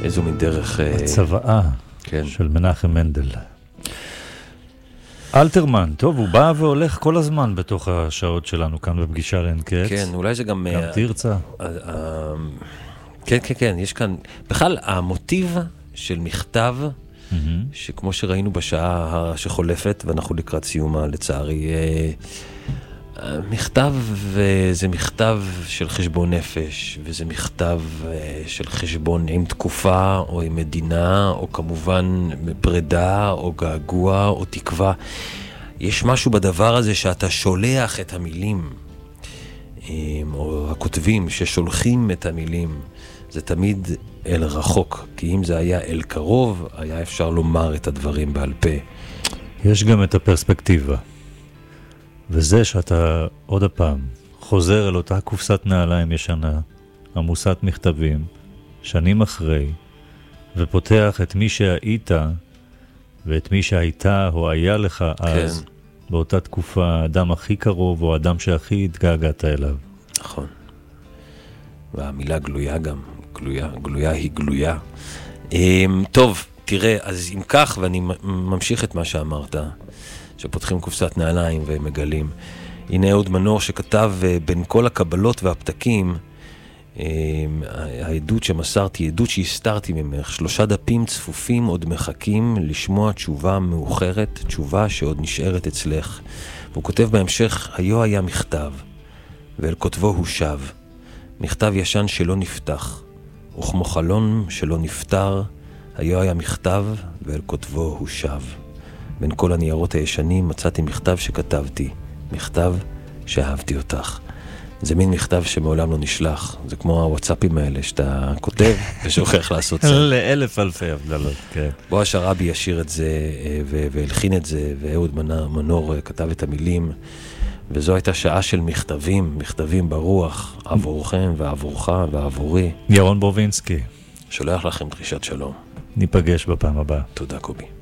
איזו מין דרך... הצוואה כן. של מנחם מנדל. אלתרמן, טוב, הוא בא והולך כל הזמן בתוך השעות שלנו כאן בפגישה לאין קץ. כן, אולי זה גם... גם תרצה. כן, כן, כן, יש כאן... בכלל, המוטיב של מכתב, שכמו שראינו בשעה שחולפת, ואנחנו לקראת סיומה, לצערי, מכתב, וזה מכתב של חשבון נפש, וזה מכתב של חשבון עם תקופה, או עם מדינה, או כמובן פרידה, או געגוע, או תקווה. יש משהו בדבר הזה שאתה שולח את המילים, או הכותבים ששולחים את המילים, זה תמיד אל רחוק, כי אם זה היה אל קרוב, היה אפשר לומר את הדברים בעל פה. יש גם את הפרספקטיבה. וזה שאתה עוד הפעם חוזר אל אותה קופסת נעליים ישנה, עמוסת מכתבים, שנים אחרי, ופותח את מי שהיית, ואת מי שהייתה או היה לך אז, כן. באותה תקופה, האדם הכי קרוב, או האדם שהכי התגעגעת אליו. נכון. והמילה גלויה גם, גלויה היא גלויה. טוב, תראה, אז אם כך, ואני ממשיך את מה שאמרת, שפותחים קופסת נעליים ומגלים. הנה אהוד מנור שכתב בין כל הקבלות והפתקים, העדות שמסרתי, עדות שהסתרתי ממך, 3 דפים צפופים עוד מחכים לשמוע תשובה מאוחרת, תשובה שעוד נשארת אצלך. והוא כותב בהמשך, היו היה מכתב, ואל כותבו הוא שב. מכתב ישן שלא נפתח, וכמו חלון שלא נפטר, היו היה מכתב, ואל כותבו הוא שב. בין כל הניירות הישנים מצאתי מכתב שכתבתי, מכתב שאהבתי אותך. זה מין מכתב שמעולם לא נשלח, זה כמו הוואטסאפים האלה שאתה כותב ושוכח לעשות זה. לאלף אלפי הבדלות, כן. בועז שרעבי ישיר את זה והלחין את זה, ואהוד מנור כתב את המילים, וזו הייתה שעה של מכתבים, מכתבים ברוח, עבורכם ועבורך ועבורי. ירון ברובינסקי. שולח לכם דרישת שלום. ניפגש בפעם הבאה. תודה קובי.